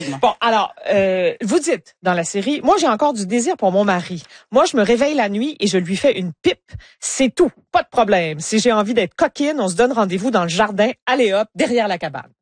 Bon, alors, vous dites dans la série, moi j'ai encore du désir pour mon mari. Moi, je me réveille la nuit et je lui fais une pipe. C'est tout, pas de problème. Si j'ai envie d'être coquine, on se donne rendez-vous dans le jardin, allez hop, derrière la cabane.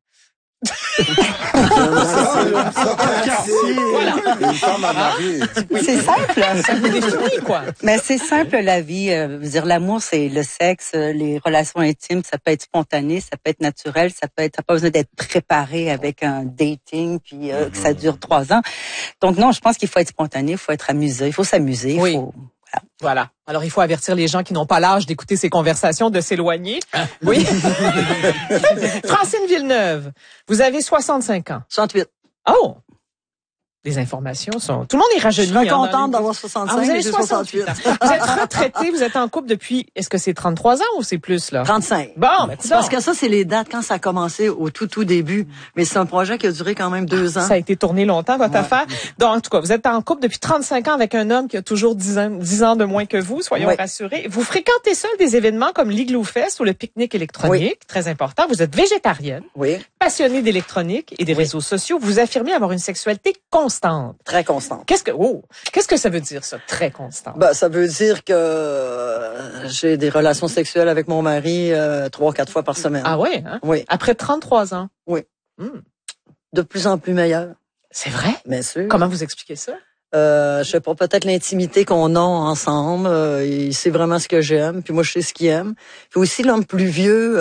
Voilà. C'est simple. Ça vous définit, quoi. Mais c'est simple, la vie. Je veux dire, l'amour, c'est le sexe, les relations intimes. Ça peut être spontané, ça peut être naturel, ça n'a pas besoin d'être préparé avec un dating, puis que ça dure 3 ans. Donc non, je pense qu'il faut être spontané, il faut être amusé, il faut s'amuser. Oui. Voilà. Alors, il faut avertir les gens qui n'ont pas l'âge d'écouter ces conversations de s'éloigner. Oui. Francine Villeneuve, vous avez 65 ans. 68. Oh! Les informations sont... Tout le monde est rajeuni. Je suis contente d'avoir 65, vous avez j'ai 68 ans. Vous êtes retraité, vous êtes en couple depuis... Est-ce que c'est 33 ans ou c'est plus, là? 35. Bon, ben, parce que ça, c'est les dates quand ça a commencé au tout début. Mais c'est un projet qui a duré quand même 2 ans. Ça a été tourné longtemps, votre affaire. Donc, en tout cas, vous êtes en couple depuis 35 ans avec un homme qui a toujours 10 ans de moins que vous, soyons rassurés. Vous fréquentez seul des événements comme l'Igloo Fest ou le pique-nique électronique, très important. Vous êtes végétarienne, passionnée d'électronique et des réseaux sociaux. Vous affirmez avoir une sexualité constante. Très constante. Qu'est-ce que ça veut dire, ça, très constante? Ben, ça veut dire que j'ai des relations sexuelles avec mon mari 3-4 fois par semaine. Ah oui, hein? Oui. Après 33 ans? Oui. De plus en plus meilleur. C'est vrai? Bien sûr. Comment vous expliquez ça? Je sais pas, peut-être l'intimité qu'on a ensemble. Il sait vraiment ce que j'aime, puis moi je sais ce qu'il aime. Puis aussi l'homme plus vieux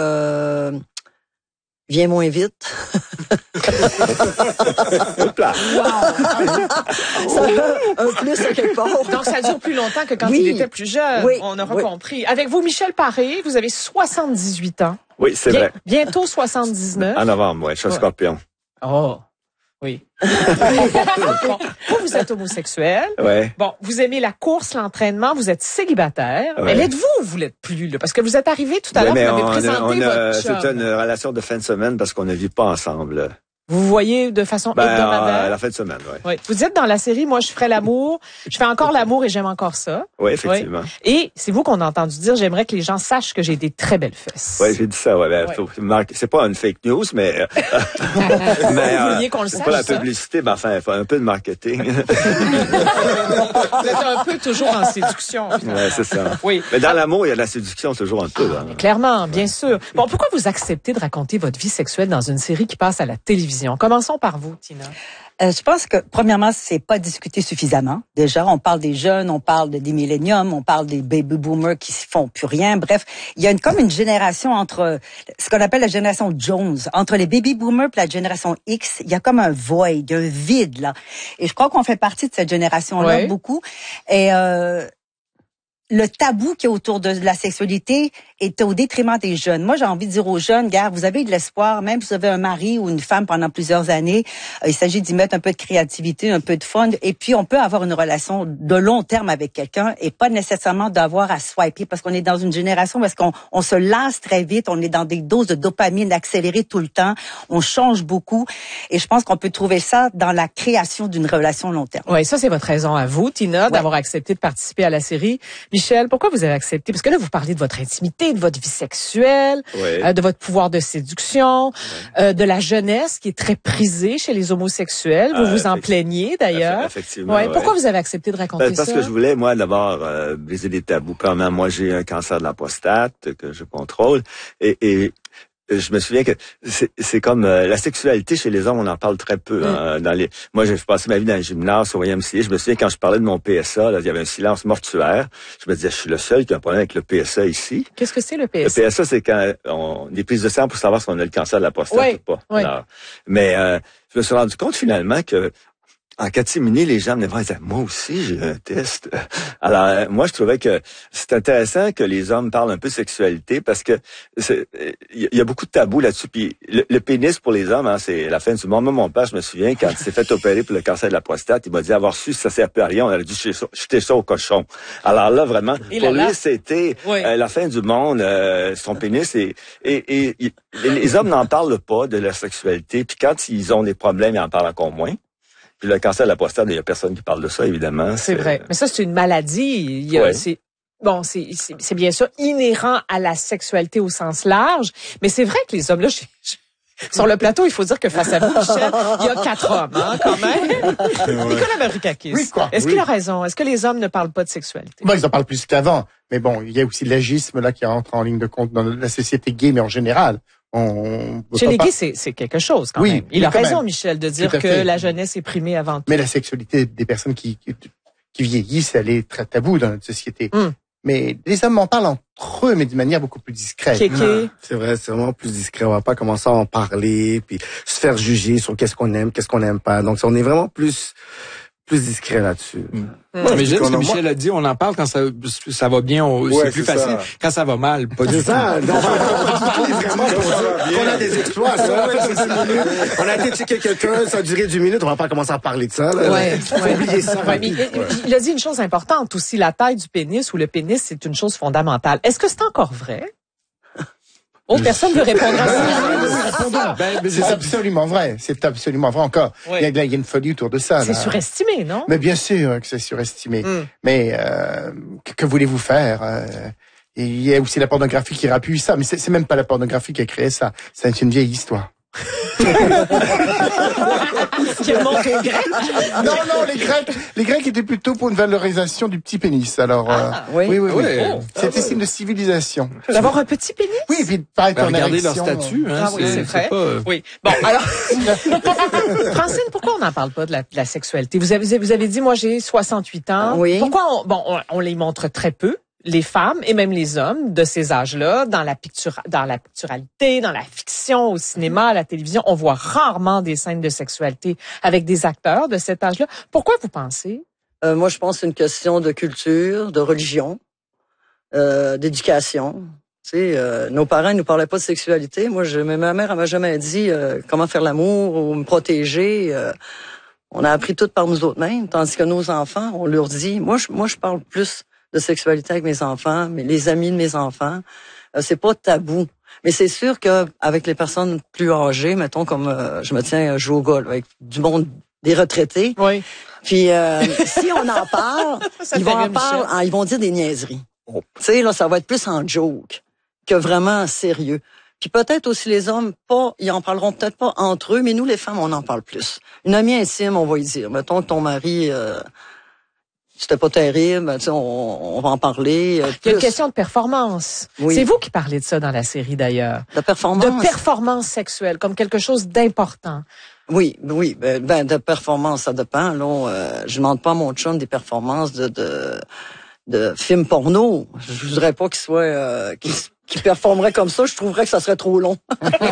vient moins vite. Ça un plus à quelque part. Donc ça dure plus longtemps que quand il était plus jeune. On aura compris. Avec vous, Michel Paré, vous avez 78 ans. Oui, c'est vrai. Bientôt 79. En novembre, je suis Scorpion. Oh. Oui. Bon, vous êtes homosexuel. Ouais. Bon, vous aimez la course, l'entraînement, vous êtes célibataire. Mais l'êtes-vous ou vous l'êtes plus, là? Parce que vous êtes arrivé tout à l'heure, vous m'avez présenté votre chum. C'est une relation de fin de semaine parce qu'on ne vit pas ensemble. Vous voyez de façon hebdomadaire? La fin de semaine, oui. Vous dites dans la série, moi, je ferai l'amour, je fais encore l'amour et j'aime encore ça. Oui, effectivement. Oui. Et c'est vous qu'on a entendu dire, j'aimerais que les gens sachent que j'ai des très belles fesses. Oui, j'ai dit ça, c'est pas une fake news, mais... vous vouliez qu'on le sache, c'est pas la publicité, mais enfin, il faut un peu de marketing. Vous êtes un peu toujours en séduction. Oui, c'est ça. Oui. Mais dans l'amour, il y a de la séduction toujours un peu. Mais clairement, bien sûr. Bon, pourquoi vous acceptez de raconter votre vie sexuelle dans une série qui passe à la télévision? Commençons par vous, Tina. Je pense que, premièrement, c'est pas discuté suffisamment. Déjà, on parle des jeunes, on parle des milléniums, on parle des baby boomers qui font plus rien. Bref, il y a comme une génération entre ce qu'on appelle la génération Jones. Entre les baby boomers et la génération X, il y a comme un void, un vide, là. Et je crois qu'on fait partie de cette génération-là beaucoup. Et, le tabou qui est autour de la sexualité est au détriment des jeunes. Moi, j'ai envie de dire aux jeunes, gars, vous avez de l'espoir, même si vous avez un mari ou une femme pendant plusieurs années, il s'agit d'y mettre un peu de créativité, un peu de fun, et puis on peut avoir une relation de long terme avec quelqu'un et pas nécessairement d'avoir à swiper, parce qu'on est dans une génération où est-ce qu'on se lasse très vite, on est dans des doses de dopamine accélérées tout le temps, on change beaucoup, et je pense qu'on peut trouver ça dans la création d'une relation long terme. Oui, ça c'est votre raison à vous, Tina, d'avoir accepté de participer à la série. Michel, pourquoi vous avez accepté? Parce que là, vous parlez de votre intimité, de votre vie sexuelle, de votre pouvoir de séduction, de la jeunesse qui est très prisée chez les homosexuels. Vous vous en plaignez d'ailleurs. Effectivement. Pourquoi vous avez accepté de raconter ça? Parce que je voulais, moi, d'abord, briser des tabous. Premièrement, moi, j'ai un cancer de la prostate que je contrôle. Et je me souviens que c'est comme la sexualité chez les hommes, on en parle très peu. Hein, moi, j'ai passé ma vie dans le gymnase au YMCA. Je me souviens quand je parlais de mon PSA, là, il y avait un silence mortuaire. Je me disais, je suis le seul qui a un problème avec le PSA ici. Qu'est-ce que c'est le PSA? Le PSA, c'est quand des prises de sang pour savoir si on a le cancer de la prostate ou pas. Alors, mais je me suis rendu compte finalement que en catimini, les gens me disaient, moi aussi, j'ai un test. Alors, moi, je trouvais que c'est intéressant que les hommes parlent un peu de sexualité parce que il y a beaucoup de tabous là-dessus. Puis le pénis pour les hommes, hein, c'est la fin du monde. Moi, mon père, je me souviens, quand il s'est fait opérer pour le cancer de la prostate, il m'a dit avoir su ça sert plus à rien, on aurait dû jeter ça au cochon. Alors là, vraiment, pour lui, c'était la fin du monde, son pénis. Et les hommes n'en parlent pas de leur sexualité. Puis quand ils ont des problèmes, ils en parlent encore moins. Puis le cancer de la prostate, il n'y a personne qui parle de ça, évidemment. C'est vrai. Mais ça, c'est une maladie. C'est bien sûr inhérent à la sexualité au sens large. Mais c'est vrai que les hommes, là, Sur le plateau, il faut dire que face à vous, Michel, il y a 4 hommes, hein, quand même. Nicolas Mavrikakis. Oui, quoi. Est-ce qu'il a raison? Est-ce que les hommes ne parlent pas de sexualité? Bon, ils en parlent plus qu'avant. Mais bon, il y a aussi l'agisme, là, qui entre en ligne de compte dans la société gay, mais en général. Chez les gays, c'est quelque chose, quand même. Il a raison, Michel, de dire que la jeunesse est primée avant tout. Mais la sexualité des personnes qui vieillissent, elle est très taboue dans notre société. Mais les hommes en parlent entre eux, mais d'une manière beaucoup plus discrète. C'est vrai, c'est vraiment plus discret. On va pas commencer à en parler, puis se faire juger sur qu'est-ce qu'on aime pas. Donc, on est vraiment plus discret là-dessus. Mais j'aime ce que Michel a dit, on en parle quand ça va bien, c'est plus facile. Ça. Quand ça va mal, pas du tout. Ça, non, on a des exploits. On a été checker quelqu'un, ça a duré 10 minutes, on va pas commencer à parler de ça. Faut oublier ça. Il a dit une chose importante aussi, la taille du pénis ou le pénis, c'est une chose fondamentale. Est-ce que c'est encore vrai? Personne ne veut répondre à ça. C'est absolument vrai. C'est absolument vrai encore. Il y a une folie autour de ça. C'est surestimé, non? Mais bien sûr que c'est surestimé. Mais que voulez-vous faire? Il y a aussi la pornographie qui rappuie ça. Mais c'est même pas la pornographie qui a créé ça. C'est une vieille histoire. Qui remonte aux Grecs? Non, les Grecs étaient plutôt pour une valorisation du petit pénis. Alors, oui. C'était signe de civilisation. D'avoir un petit pénis? Oui, et puis de pas être en regardez érection. leur statut, hein. C'est vrai. Oui. Bon, alors, Francine, pourquoi on n'en parle pas de la sexualité? Vous avez dit, moi, j'ai 68 ans. Oui. Pourquoi on les montre très peu? Les femmes et même les hommes de ces âges-là, dans la picturalité, dans la fiction, au cinéma, à la télévision, on voit rarement des scènes de sexualité avec des acteurs de cet âge-là. Pourquoi vous pensez? Moi, je pense que c'est une question de culture, de religion, d'éducation. Tu sais, nos parents nous parlaient pas de sexualité. Ma mère, elle m'a jamais dit comment faire l'amour ou me protéger. On a appris tout par nous autres mêmes, tandis que nos enfants, on leur dit. Moi, je parle plus de sexualité avec mes enfants, mais les amis de mes enfants, c'est pas tabou. Mais c'est sûr que avec les personnes plus âgées, mettons comme je me tiens à jouer au golf avec du monde des retraités. Oui. Puis si on en parle, ils vont dire des niaiseries. Tu sais là, ça va être plus en joke que vraiment sérieux. Puis peut-être aussi les hommes, ils en parleront peut-être pas entre eux, mais nous les femmes, on en parle plus. Une amie intime, on va y dire. Mettons que ton mari c'était pas terrible, tu sais, on va en parler. Il y a une question de performance. Oui. C'est vous qui parlez de ça dans la série d'ailleurs. De performance. De performance sexuelle, comme quelque chose d'important. Oui, ben de performance, ça dépend. Là, je demande pas à mon chum des performances de films porno. Je voudrais pas qu'il soit qui performerait comme ça, je trouverais que ça serait trop long.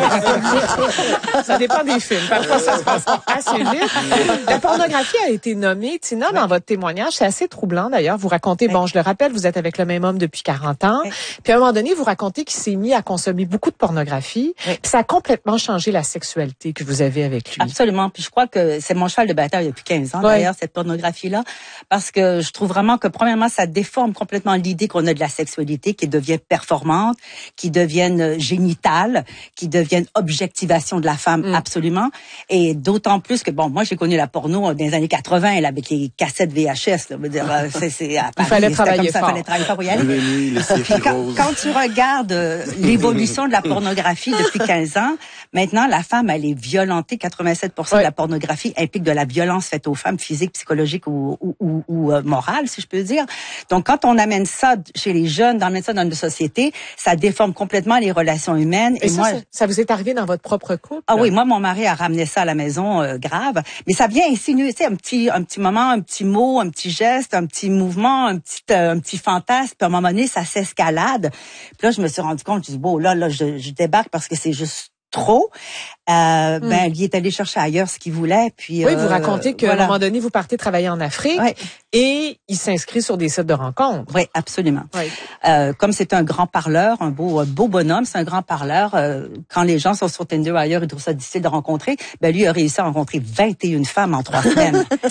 Ça dépend des films. Parfois, ça se passe assez vite. La pornographie a été nommée, Tina, dans votre témoignage. C'est assez troublant, d'ailleurs. Vous racontez, je le rappelle, vous êtes avec le même homme depuis 40 ans. Puis à un moment donné, vous racontez qu'il s'est mis à consommer beaucoup de pornographie. Puis ça a complètement changé la sexualité que vous avez avec lui. Absolument. Puis je crois que c'est mon cheval de bataille depuis 15 ans, d'ailleurs, cette pornographie-là. Parce que je trouve vraiment que, premièrement, ça déforme complètement l'idée qu'on a de la sexualité qui devient performante, qui deviennent génitales, qui deviennent objectivation de la femme, absolument. Et d'autant plus que, moi, j'ai connu la porno dans les années 80, là, avec les cassettes VHS, là. Il fallait travailler fort. Il fallait travailler fort pour y aller. Quand tu regardes l'évolution de la pornographie depuis 15 ans, maintenant, la femme, elle est violentée. 87% de la pornographie implique de la violence faite aux femmes, physique, psychologique ou morale, si je peux dire. Donc, quand on amène ça chez les jeunes, on amène ça dans notre société, ça déforme complètement les relations humaines. Et ça vous est arrivé dans votre propre couple? Ah oui, moi, mon mari a ramené ça à la maison, grave. Mais ça vient insinuer, tu sais, un petit moment, un petit mot, un petit geste, un petit mouvement, un petit fantasme. Puis à un moment donné, ça s'escalade. Puis là, je me suis rendu compte, je dis, là, je débarque parce que c'est juste trop. Il est allé chercher ailleurs ce qu'il voulait. Puis oui, vous racontez qu'à un moment donné, vous partez travailler en Afrique et il s'inscrit sur des sites de rencontres. Oui, absolument. Oui. Comme c'est un grand parleur, un beau bonhomme, c'est un grand parleur. Quand les gens sont sur Tinder ailleurs, ils trouvent ça difficile de rencontrer. Lui a réussi à rencontrer 21 femmes en 3 semaines.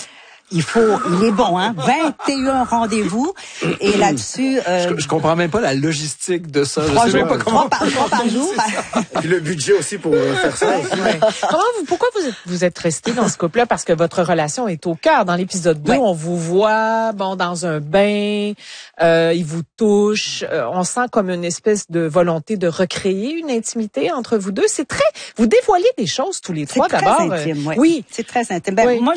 il est bon, hein. 21 rendez-vous. Et là-dessus, je comprends même pas la logistique de ça. 3 jours, pas comment 3 par jour. Et puis le budget aussi pour faire ça. Pourquoi vous êtes resté dans ce couple-là? Parce que votre relation est au cœur. Dans l'épisode 2, on vous voit, dans un bain, il vous touche. On sent comme une espèce de volonté de recréer une intimité entre vous deux. Vous dévoilez des choses tous les trois, d'abord. C'est très intime, oui. C'est très intime. Moi,